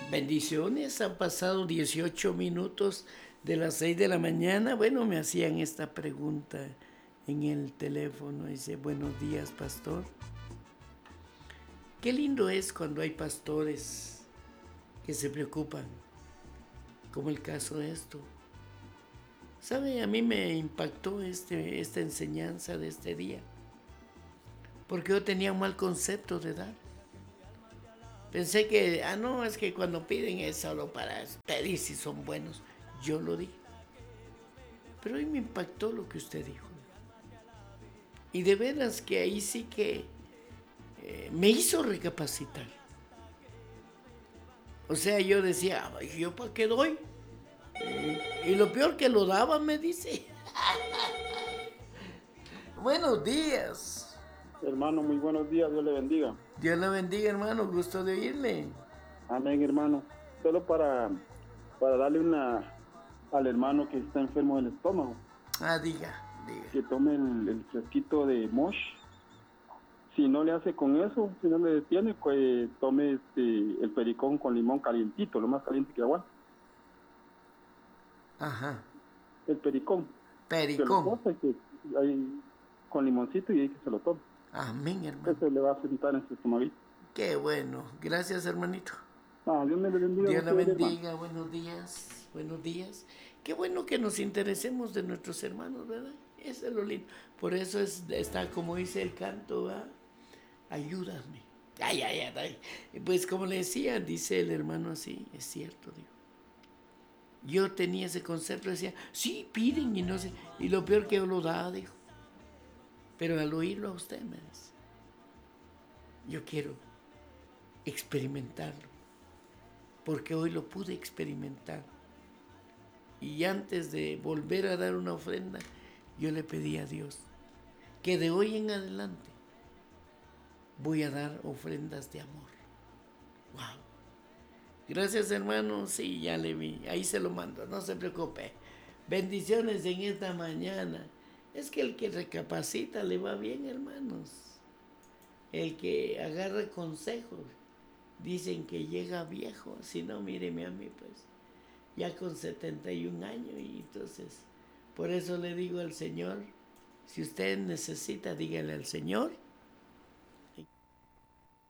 Bendiciones, han pasado 18 minutos de las 6 de la mañana. Bueno, me hacían esta pregunta en el teléfono. Dice, buenos días, pastor. Qué lindo es cuando hay pastores que se preocupan, como el caso de esto. ¿Sabe? A mí me impactó esta enseñanza de este día, porque yo tenía un mal concepto de dar. Pensé que, no, es que cuando piden es solo para pedir si son buenos. Yo lo dije. Pero hoy me impactó lo que usted dijo. Y de veras que ahí sí que me hizo recapacitar. O sea, yo decía, ¿yo para qué doy? Y lo peor que lo daba, me dice. Buenos días. Hermano, muy buenos días, Dios le bendiga. Dios le bendiga, hermano, gusto de oírle. Amén, hermano. Solo para darle al hermano que está enfermo del estómago, Diga. que tome el fresquito de Mosh. Si no le hace con eso, si no le detiene, pues tome el pericón con limón calientito, lo más caliente que aguante. Ajá. El pericón, que lo Pericón. corta y que ahí con limoncito y ahí que se lo tome. Amén, hermano. Eso le va a sentar en su estomaguito. Qué bueno. Gracias, hermanito. Dios me le bendiga a Dios la ustedes, hermano. bendiga. Buenos días. Buenos días. Qué bueno que nos interesemos de nuestros hermanos, ¿verdad? Eso es lo lindo. Por eso está como dice el canto, ¿verdad? Ayúdame. Ay, ay, ay, ay. Pues como le decía, dice el hermano así, es cierto, digo. Yo tenía ese concepto, decía, sí, piden y no sé. Y lo peor que yo lo daba, dijo. Pero al oírlo a usted me dice, yo quiero experimentarlo. Porque hoy lo pude experimentar. Y antes de volver a dar una ofrenda, yo le pedí a Dios que de hoy en adelante voy a dar ofrendas de amor. Wow. Gracias, hermano. Sí, ya le vi. Ahí se lo mando. No se preocupe. Bendiciones en esta mañana. Es que el que recapacita le va bien, hermanos. El que agarra consejos. Dicen que llega viejo. Si no, míreme a mí, pues. Ya con 71 años. Y entonces, por eso le digo al Señor, si usted necesita, dígale al Señor